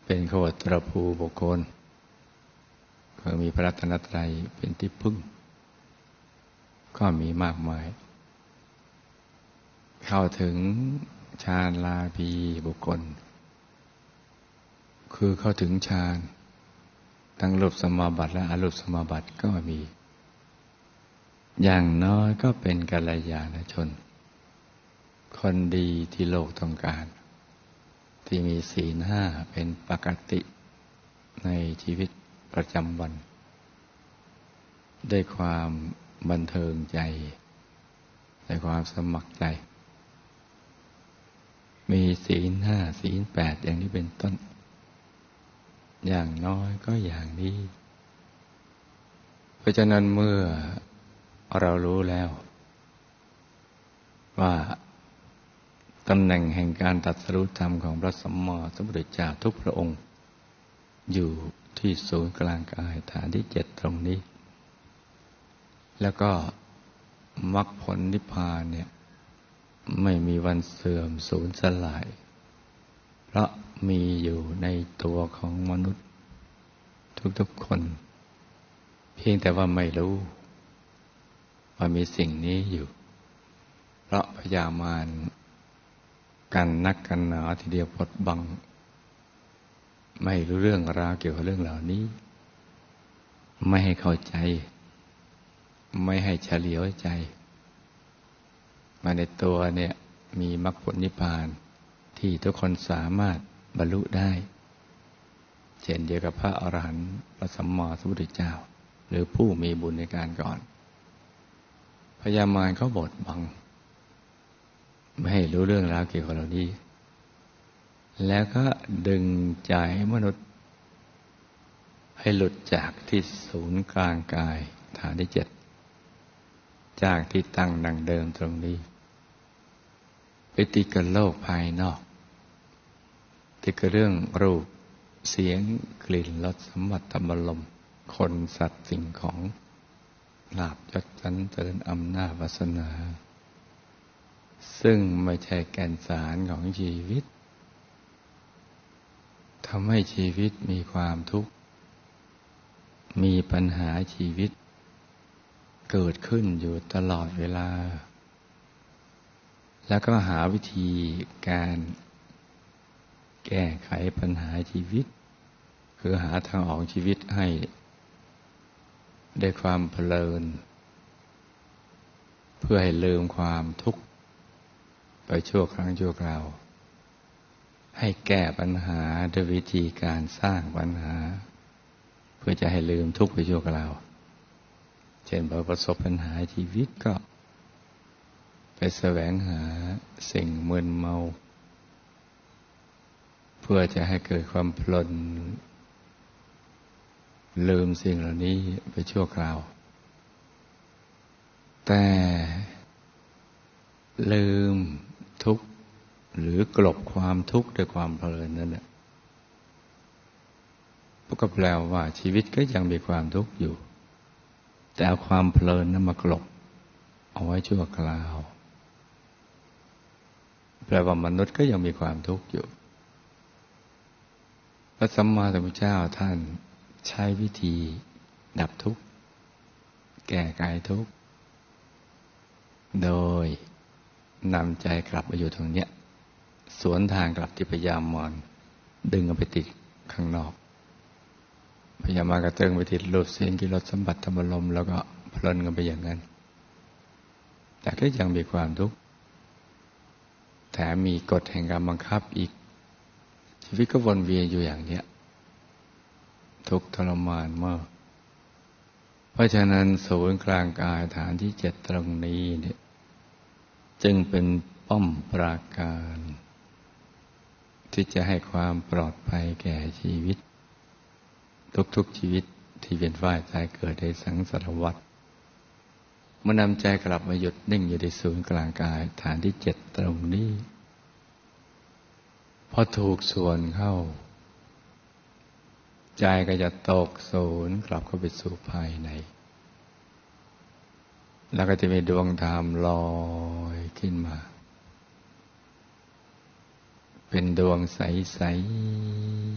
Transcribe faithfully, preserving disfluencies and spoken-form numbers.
เป็นขวัตรภูบุคคลคือมีพระรัตนตรัยเป็นที่พึ่งก็มีมากมายเข้าถึงฌานลาภีบุคคลคือเข้าถึงฌานทั้งรูปสมาบัติและอรูปสมาบัติก็มีอย่างน้อยก็เป็นกัลยาณชนคนดีที่โลกต้องการที่มีศีลห้าเป็นปกติในชีวิตประจำวันด้วยความบันเทิงใจด้วยความสมัครใจมีศีลห้าศีลแปดอย่างนี้เป็นต้นอย่างน้อยก็อย่างนี้เพราะฉะนั้นเมื่อเรารู้แล้วว่าตำแหน่งแห่งการตรัสรู้ธรรมของพระสัมมาสัมพุทธเจ้าทุกพระองค์อยู่ที่ศูนย์กลางกายฐานที่เจ็ดตรงนี้แล้วก็มรรคผลนิพพานเนี่ยไม่มีวันเสื่อมสูญสลายเพราะมีอยู่ในตัวของมนุษย์ทุกๆคนเพียงแต่ว่าไม่รู้ว่ามีสิ่งนี้อยู่เพราะพยามารกันนักกันหนาทีเดียวปดบังไม่รู้เรื่องราวเกี่ยวกับเรื่องเหล่านี้ไม่ให้เข้าใจไม่ให้เฉลียวใจมาในตัวเนี่ยมีมรรคผลนิพพานที่ทุกคนสามารถบรรลุได้เช่นเดียวกับพระอรหันต์พระสัมมาสัมพุทธเจ้าหรือผู้มีบุญในการก่อนพยามารเขาบดบังไม่ให้รู้เรื่องราวเกี่ยวกับเหล่านี้แล้วก็ดึงใจมนุษย์ให้หลุดจากที่ศูนย์กลางกายฐานที่เจ็ดจากที่ตั้งดังเดิมตรงนี้ไปติดกับโลกภายนอกติดกับเรื่องรูปเสียงกลิ่นรสสัมผัสธรรมลมคนสัตว์สิ่งของลาภยศสรรเสริญอำนาจวาสนาซึ่งไม่ใช่แก่นสารของชีวิตทำให้ชีวิตมีความทุกข์มีปัญหาชีวิตเกิดขึ้นอยู่ตลอดเวลาแล้วก็หาวิธีการแก้ไขปัญหาชีวิตคือหาทางออกชีวิตให้ได้ความเพลินเพื่อให้ลืมความทุกข์ไปชั่วครั้งชั่วคราวให้แก้ปัญหาด้วยวิธีการสร้างปัญหาเพื่อจะให้ลืมทุกข์ไปชั่วคราวเช่นพอประสบปัญหาชีวิตก็ไปแสวงหาสิ่งมึนเมาเพื่อจะให้เกิดความเพลินลืมสิ่งเหล่านี้ไปชั่วคราวแต่ลืมทุกข์หรือกลบความทุกข์ด้วยความเพลินนั่นแหละก็แปลว่าชีวิตก็ยังมีความทุกข์อยู่แต่เอาความเพลินนั้นมากลบเอาไว้ชั่วคราวแปลว่ามนุษย์ก็ยังมีความทุกข์อยู่พระสัมมาสัมพุทธเจ้าท่านใช้วิธีดับทุกข์แก้ไขทุกข์โดยนำใจกลับมาอยู่ตรงเนี้ยสวนทางกลับที่พยามารดึงเอาไปติดข้างนอกพยามารกระเติงไปติดรูปเสียงกลิ่นรสสัมผัสธรรมลมแล้วก็เพลินกันไปอย่างนั้นแต่ก็ยังมีความทุกข์แถมมีกฎแห่งการบังคับอีกชีวิตก็วนเวียนอยู่อย่างเนี้ยทุกข์ทรมานมากเพราะฉะนั้นศูนย์กลางกายฐานที่เจ็ดตรงนี้เนี่ยจึงเป็นป้อมปราการที่จะให้ความปลอดภัยแก่ชีวิตทุกๆชีวิตที่เวียนว่ายตายเกิดในสังสารวัฏเมื่อนำใจกลับมาหยุดนิ่งอยู่ในศูนย์กลางกายฐานที่เจ็ดตรงนี้พอถูกส่วนเข้าใจก็จะตกศูนย์กลับเข้าไปสู่ภายในแล้วก็จะมีดวงธรรมลอยขึ้นมาเป็นดวงใสๆ